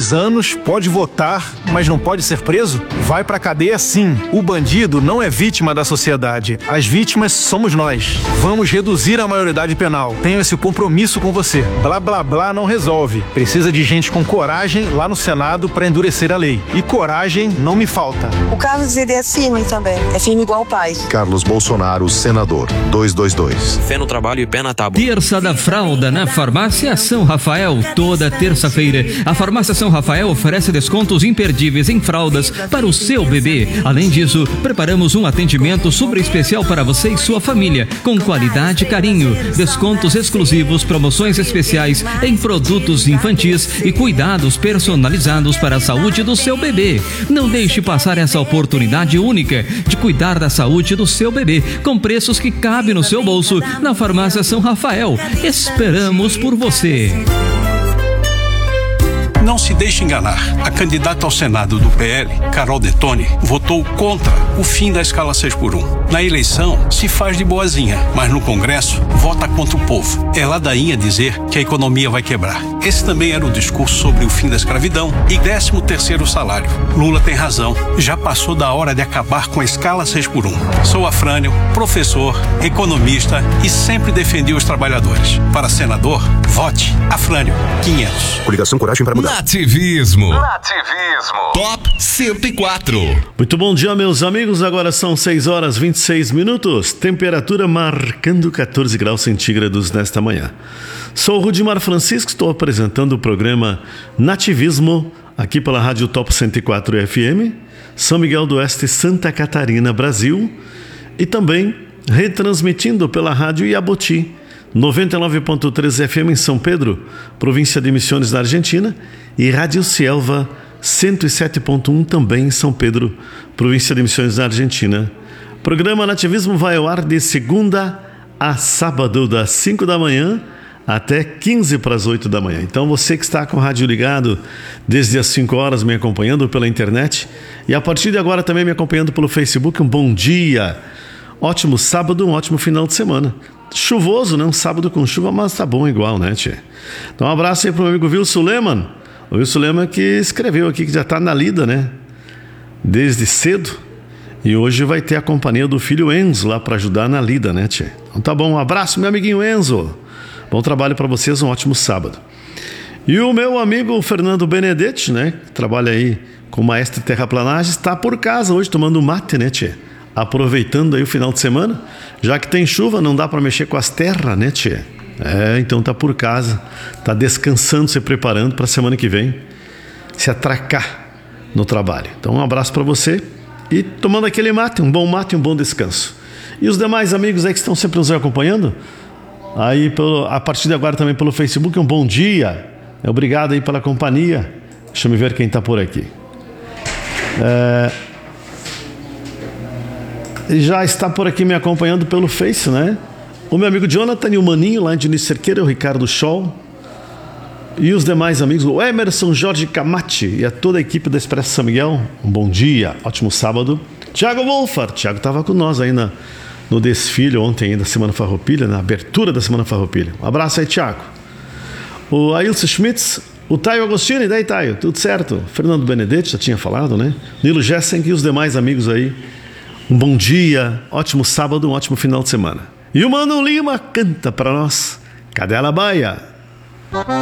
2 anos, pode votar, mas não pode ser preso? Vai pra cadeia sim. O bandido não é vítima da sociedade. As vítimas somos nós. Vamos reduzir a maioridade penal. Tenho esse compromisso com você. Blá blá blá não resolve. Precisa de gente com coragem lá no Senado pra endurecer a lei. E coragem não me falta. O Carlos, ele é firme também. É firme igual o pai. Carlos Bolsonaro, senador. 222. Fé no trabalho e pé na tábua. Terça da Fralda na Farmácia São Rafael. Toda terça-feira, a Farmácia São Rafael oferece descontos imperdíveis em fraldas para o seu bebê. Além disso, preparamos um atendimento super especial para você e sua família, com qualidade e carinho. Descontos exclusivos, promoções especiais em produtos infantis e cuidados personalizados para a saúde do seu bebê. Não deixe passar essa oportunidade única de cuidar da saúde do seu bebê, com preços que cabem no seu bolso, na Farmácia São Rafael. Esperamos por você. Não se deixe enganar. A candidata ao Senado do PL, Carol Detoni, votou contra o fim da escala 6x1. Na eleição, se faz de boazinha, mas no Congresso, vota contra o povo. É ladainha dizer que a economia vai quebrar. Esse também era o discurso sobre o fim da escravidão e 13º salário. Lula tem razão. Já passou da hora de acabar com a escala 6x1. Sou Afrânio, professor, economista e sempre defendi os trabalhadores. Para senador, vote Afrânio 500. Coligação Coragem para Mudar. Nativismo. Top 104. Muito bom dia, meus amigos. Agora são 6h26. Temperatura marcando 14 graus centígrados nesta manhã. Sou o Rudimar Francisco, estou apresentando o programa Nativismo aqui pela Rádio Top 104 FM, São Miguel do Oeste, Santa Catarina, Brasil, e também retransmitindo pela Rádio Iaboti 99.3 FM em São Pedro, província de Misiones da Argentina, e Rádio Cielva 107.1 também em São Pedro, província de Misiones da Argentina. O programa Nativismo vai ao ar de segunda a sábado, das 5 da manhã até 15 para as 8 da manhã. Então você que está com o rádio ligado desde as 5 horas me acompanhando pela internet e a partir de agora também me acompanhando pelo Facebook, um bom dia, ótimo sábado, um ótimo final de semana. Chuvoso, né? Um sábado com chuva, mas tá bom igual, né, tchê? Então um abraço aí pro meu amigo Wilson Lehmann. O Wilson Lehmann que escreveu aqui que já tá na lida, né? Desde cedo. E hoje vai ter a companhia do filho Enzo lá para ajudar na lida, né, tchê? Então tá bom, um abraço, meu amiguinho Enzo. Bom trabalho para vocês, um ótimo sábado. E o meu amigo Fernando Benedetti, né? Que trabalha aí com maestro de terraplanagem, está por casa hoje tomando mate, né, tchê? Aproveitando aí o final de semana, já que tem chuva, não dá para mexer com as terras, né, tchê? Então tá por casa, tá descansando, se preparando para a semana que vem se atracar no trabalho. Então um abraço para você e tomando aquele mate, um bom descanso. E os demais amigos aí que estão sempre nos acompanhando, aí a partir de agora também pelo Facebook, um bom dia, obrigado aí pela companhia. Deixa eu ver quem tá por aqui. Já está por aqui me acompanhando pelo Face, né? O meu amigo Jonathan e o Maninho, lá em Diniz Cerqueira, o Ricardo Scholl. E os demais amigos, o Emerson Jorge Camati e a toda a equipe da Expresso São Miguel. Um bom dia, ótimo sábado. Thiago Wolfart, Thiago estava com nós aí no desfile ontem da Semana Farroupilha, na abertura da Semana Farroupilha. Um abraço aí, Thiago. O Ailson Schmitz, o Taio Agostini, e daí, Taio? Tudo certo? Fernando Benedetti, já tinha falado, né? Nilo Gessen e os demais amigos aí. Um bom dia, ótimo sábado, um ótimo final de semana. E o Mano Lima canta para nós Cadela Baia.